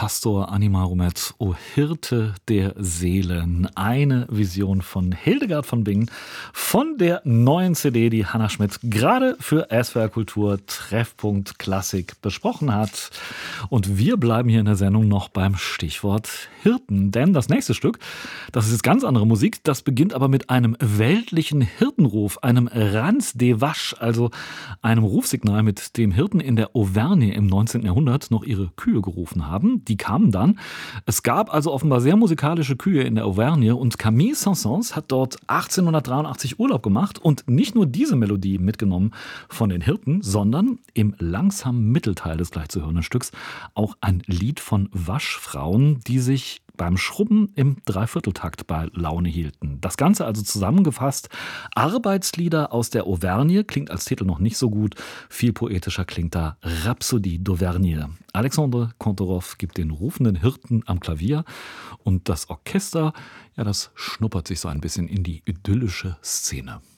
Pastor animarum et, o Hirte der Seelen. Eine Vision von Hildegard von Bingen von der neuen CD, die Hannah Schmidt gerade für SWR Kultur Treffpunkt Klassik besprochen hat. Und wir bleiben hier in der Sendung noch beim Stichwort Hirten. Denn das nächste Stück, das ist jetzt ganz andere Musik, das beginnt aber mit einem weltlichen Hirtenruf, einem Rans de Vache, also einem Rufsignal, mit dem Hirten in der Auvergne im 19. Jahrhundert noch ihre Kühe gerufen haben. Die kamen dann. Es gab also offenbar sehr musikalische Kühe in der Auvergne und Camille Saint-Saëns hat dort 1883 Urlaub gemacht und nicht nur diese Melodie mitgenommen von den Hirten, sondern im langsamen Mittelteil des gleich zu hörenden Stücks auch ein Lied von Waschfrauen, die sich beim Schrubben im Dreivierteltakt bei Laune hielten. Das Ganze also zusammengefasst: Arbeitslieder aus der Auvergne, klingt als Titel noch nicht so gut. Viel poetischer klingt da Rhapsodie d'Auvergne. Alexandre Kantorov gibt den rufenden Hirten am Klavier und das Orchester, ja, das schnuppert sich so ein bisschen in die idyllische Szene.